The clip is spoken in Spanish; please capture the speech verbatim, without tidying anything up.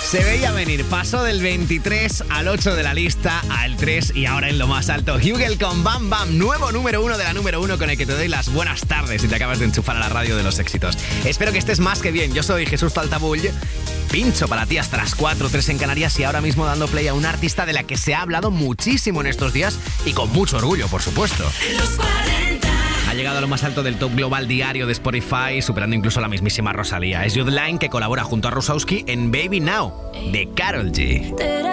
Se veía venir, pasó del veintitrés al ocho de la lista, al tres y ahora en lo más alto. Hugel con Bam Bam, nuevo número uno de la número uno con el que te doy las buenas tardes si te acabas de enchufar a la radio de los éxitos. Espero que estés más que bien. Yo soy Jesús Taltabull. Pincho para ti hasta las cuatro, tres en Canarias y ahora mismo dando play a una artista de la que se ha hablado muchísimo en estos días y con mucho orgullo, por supuesto. Los cuarenta. Ha llegado a lo más alto del top global diario de Spotify, superando incluso a la mismísima Rosalía. Es Youth Line, que colabora junto a Rusowski en Baby Now, de Karol G.